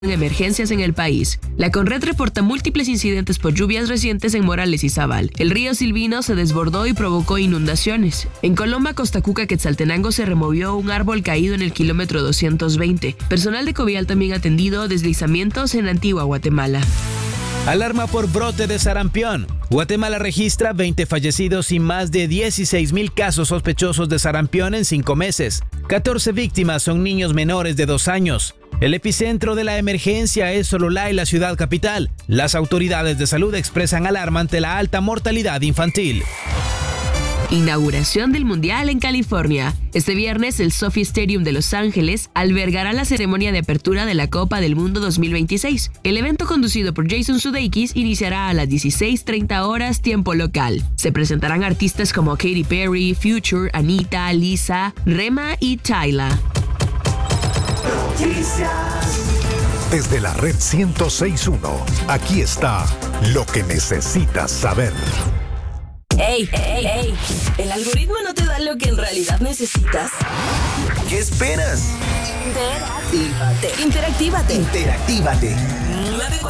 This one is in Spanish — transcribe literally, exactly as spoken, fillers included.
emergencias en el país. La Conred reporta múltiples incidentes por lluvias recientes en Morales y Zabal. El río Silvino se desbordó y provocó inundaciones. En Colomba, Costacuca, Quetzaltenango se removió un árbol caído en el kilómetro doscientos veinte. Personal de Covial también ha atendido deslizamientos en Antigua Guatemala. Alarma por brote de sarampión. Guatemala registra veinte fallecidos y más de dieciséis mil casos sospechosos de sarampión en cinco meses. catorce víctimas son niños menores de dos años. El epicentro de la emergencia es Sololá y la ciudad capital. Las autoridades de salud expresan alarma ante la alta mortalidad infantil. Inauguración del Mundial en California. Este viernes, el SoFi Stadium de Los Ángeles albergará la ceremonia de apertura de la Copa del Mundo dos mil veintiséis. El evento, conducido por Jason Sudeikis, iniciará a las dieciséis treinta horas tiempo local. Se presentarán artistas como Katy Perry, Future, Anita, Lisa, Rema y Tyla. Desde la red ciento seis punto uno, aquí está lo que necesitas saber. Ey, ey, ey, ¿el algoritmo no te da lo que en realidad necesitas? ¿Qué esperas? Interactívate. Interactívate. Interactívate. nueve